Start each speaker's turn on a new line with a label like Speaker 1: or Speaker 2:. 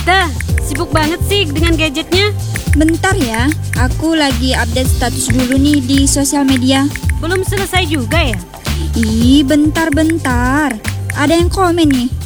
Speaker 1: Teh, sibuk banget sih dengan gadgetnya.
Speaker 2: Bentar ya, aku lagi update status dulu nih di sosial media.
Speaker 1: Belum selesai juga ya?
Speaker 2: Ih, bentar-bentar. Ada yang komen nih.